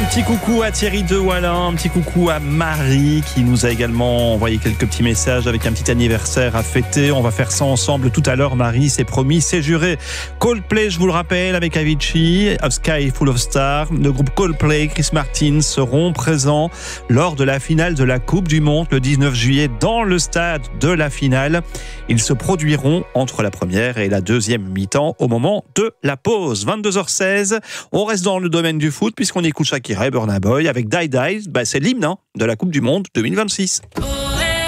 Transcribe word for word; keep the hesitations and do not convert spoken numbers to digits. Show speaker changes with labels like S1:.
S1: petit coucou à Thierry de Wallin, un petit coucou à Marie qui nous a également envoyé quelques petits messages avec un petit anniversaire à fêter. On va faire ça ensemble tout à l'heure. Marie, c'est promis, c'est juré. Coldplay, je vous le rappelle, avec Avicii, A Sky Full of Stars. Le groupe Coldplay, Chris Martin seront présents lors de la finale de la Coupe du Monde le dix-neuf juillet dans le stade de la finale. Ils se produiront entre la première et la deuxième mi-temps au moment de la pause. vingt-deux heures seize, on reste dans le domaine du foot puisqu'on écoute Shakira et Burna Boy avec Die Die, bah c'est l'hymne hein, de la Coupe du Monde deux mille vingt-six.